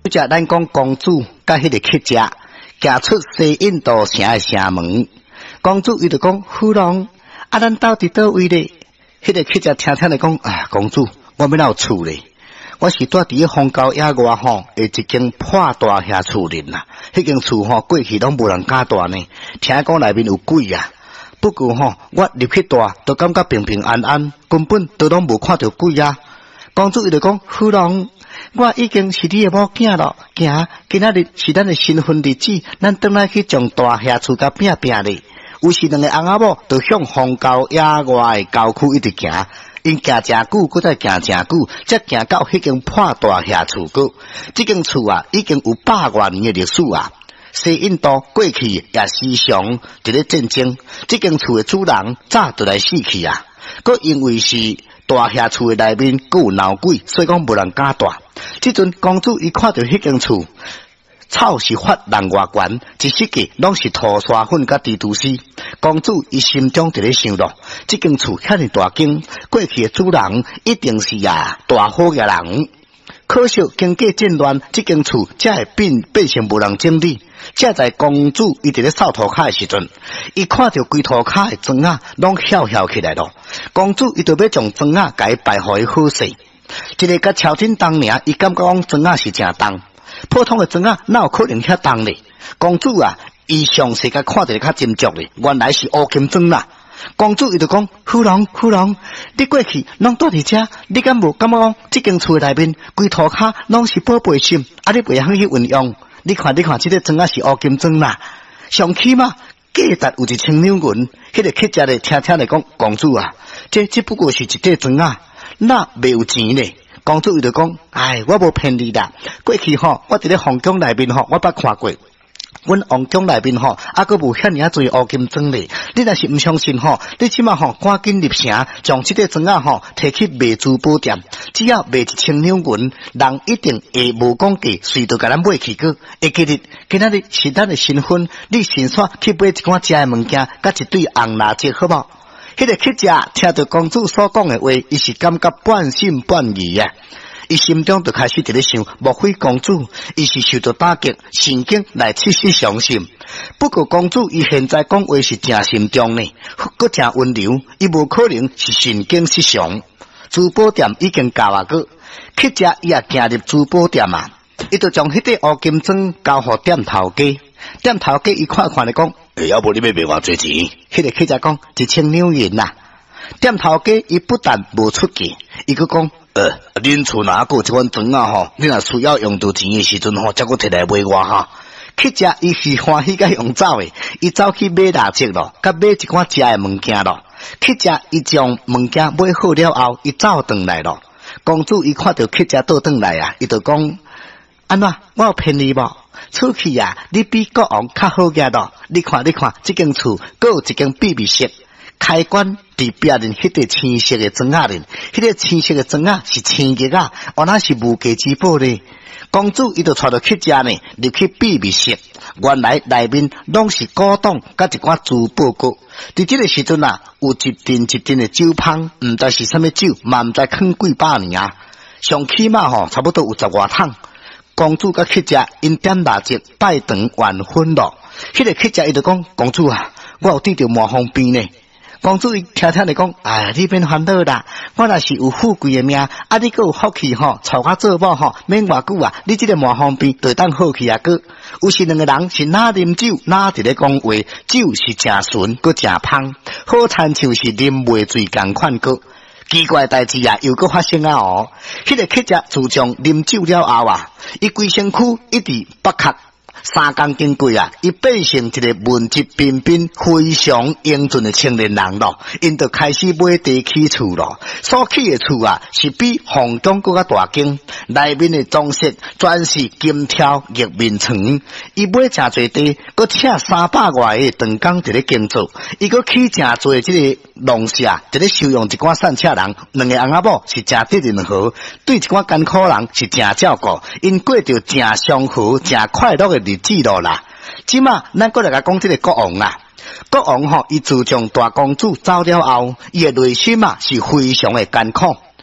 不只咱讲公主甲迄个乞食，行出西印度城的城门，公主伊就讲夫人，啊，咱到伫倒位咧？迄个乞食听听咧讲，啊，公主，我要哪有厝咧？我是住伫荒郊野外吼，的一间破大遐厝林啦。迄间厝吼过去拢无人敢住呢，听讲内面有鬼啊。不过吼，我入去住，都感觉平平安安，根本都拢无看到鬼啊。公主伊就讲，夫人，我已经是你的某囝咯，行，今仔日是咱的新婚日子，咱转来去将大遐厝甲拼拼咧。有时两个翁仔某就向荒郊野外的郊区一直行。因行真久，搁再行真久，才行到迄间破大遐厝个。这间厝啊，已经有100多年的历史啊。西印度过去也时常伫咧战争，这间厝的主人早就来死去啊。搁因为是大遐厝的内面搁有闹鬼，所以讲无人敢住。即阵公主伊看到迄间厝。草是发人外悬，一世界拢是土沙粉甲猪肚丝。公主伊心中伫咧想咯，这间厝遐尼大间，过去的主人一定是大好嘅人。可惜经过战乱，这间厝才会变成无人整理。才在公主伊伫咧扫涂骹的时阵，伊看到规涂骹的砖仔拢翘起来咯。公主伊就要将砖仔甲伊摆互伊好势。一个甲超真重尔，伊感觉讲砖仔是真重。普通的砖仔哪有可能遐重咧？公主啊，伊详细甲看着较斟酌咧，原来是乌金砖啦。公主伊就讲：夫人，你过去拢住伫遮，你敢无感觉讲这间厝内面规涂骹拢是宝贝心，啊你袂晓去运用？你看，这个砖仔是乌金砖啦，上起码价值有1000两银。迄个乞食咧，听咧讲，公主啊，这只不过是一块砖仔，那袂有钱咧。公主伊就讲，哎，我无骗你啦。过去吼，我伫咧皇宫内面吼，我捌看过。阮皇宫内面吼，阁无遐尔侪乌金砖咧。你若是毋相信吼，你即马吼赶紧入城，将即个砖仔吼摕去卖珠宝店，只要卖1000两银，人一定会无讲价，随到甲咱买去个。会记得今仔日是咱的新婚，你先煞去买一寡食的物件，甲一对红蜡烛，好无？迄个乞食听到公主所讲的话，伊是感觉半信半疑啊。伊心中就开始伫咧想，莫非公主伊是受到打击，神经来刺激伤心。不过公主伊现在讲话是真慎重呢，搁真温柔，伊无可能是神经失常。珠宝店已经交啊个，乞食伊也行入珠宝店啊，伊就将迄块乌金砖交互店头家。店头家伊看咧讲，要无你要卖偌济钱？迄个乞食讲1000两银呐。店头家伊不但无出价，伊佫讲，恁厝哪有一款砖啊吼？你若需要用到钱的时阵吼，才佫摕来卖我哈。乞食伊是欢喜甲用走的，伊走去买蜡烛咯，甲买一寡食的物件咯。乞食伊将物件买好了后，伊走转来咯。公主伊看到乞食倒转来啊，伊就讲，安怎？我有骗你无？厝去啊，你比国王较好个咯。你看，这间厝阁有一间秘密室。开关伫壁面迄个青色的砖仔咧，迄个青色的砖仔是青叶啊，原来是无价之宝咧。公主伊就带着乞食呢入去秘密室，原来内面拢是古董甲一寡珠宝个。伫这个时阵啊，有一阵的酒芳，毋知是啥物酒，嘛毋知藏几百年啊。上起码吼，差不多有10外桶。公主甲乞食因点蜡烛拜堂完婚咯。迄个乞食伊就讲，公主啊，我有得到麻风病呢。公主伊听咧讲，哎，你免烦恼啦，我若是有富贵的命，啊，你阁有福气吼，娶我做某吼，免偌久啊，你这个麻风病就当好去啊个。有时两个人是哪啉酒，哪伫咧讲话，酒是真纯，阁真芳，好亲像是啉袂醉共款个。奇怪代志啊，又阁发生啊哦！迄个乞食自从啉酒了后啊，伊规身躯一直北壳。3工经过啊，伊变成一个文质彬彬、非常英俊的青年人咯。因就开始买地起厝咯，所起的厝啊，是比皇宫更加大间，内面的装饰全是金条、玉面床。伊买真侪地，佮请300外个长工伫咧工作，伊佮起真侪即个农舍，伫咧收容一寡散车人。两个翁仔某是真得人和，对一寡艰苦人是真照顾，因过着真祥和、真快乐的日子咯啦。即马咱过来甲讲这个国王啊，国王吼，伊自从大公主走了后，伊的内心啊是非常的艰苦。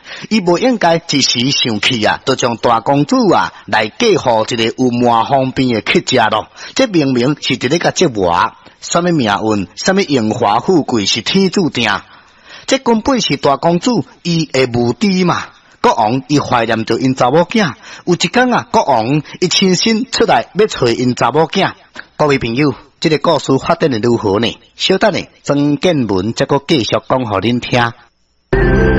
伊无应该一时生气啊，就将大公主啊来嫁互一个有蛮方便的乞家咯。这明明是伫咧甲折磨，什么命运，什么荣华富贵是天注定。这根本是大公主伊的目的嘛。国王伊怀念着因查某囝，有一天啊，国王伊亲身出来要找因查某囝。各位朋友，这个故事发展的如何呢？小等呢，曾建文再个继续讲互恁听。